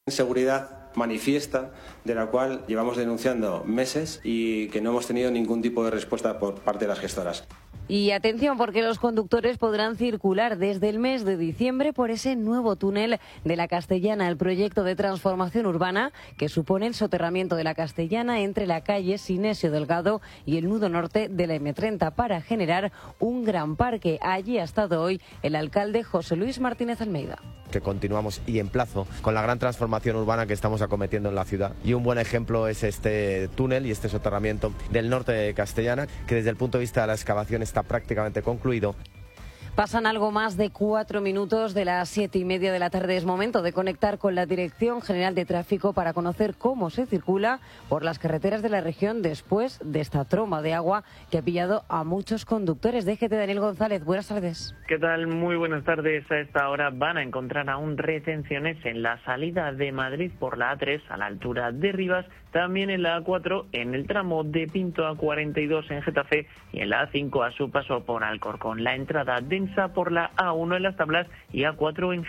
Seguridad manifiesta de la cual llevamos denunciando meses y que no hemos tenido ningún tipo de respuesta por parte de las gestoras. Y atención, porque los conductores podrán circular desde el mes de diciembre por ese nuevo túnel de la Castellana, el proyecto de transformación urbana que supone el soterramiento de la Castellana entre la calle Sinesio Delgado y el nudo norte de la M30 para generar un gran parque. Allí ha estado hoy el alcalde José Luis Martínez Almeida. Que continuamos y en plazo con la gran transformación urbana que estamos acometiendo en la ciudad. Y un buen ejemplo es este túnel y este soterramiento del norte de Castellana, que desde el punto de vista de la excavación está prácticamente concluido. Pasan algo más de 4 minutos de las 7:30 de la tarde. Es momento de conectar con la Dirección General de Tráfico para conocer cómo se circula por las carreteras de la región después de esta tromba de agua que ha pillado a muchos conductores. DGT, Daniel González, buenas tardes. ¿Qué tal? Muy buenas tardes. A esta hora van a encontrar aún retenciones en la salida de Madrid por la A3 a la altura de Rivas, también en la A4 en el tramo de Pinto a 42 en Getafe y en la A5 a su paso por Alcorcón. La entrada densa por la A1 en Las Tablas y A4 en